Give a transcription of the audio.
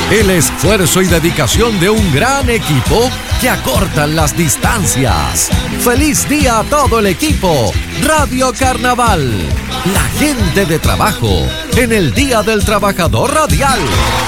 El esfuerzo y dedicación de un gran equipo que acortan las distancias. ¡Feliz día a todo el equipo! Radio Carnaval, la gente de trabajo en el Día del Trabajador Radial.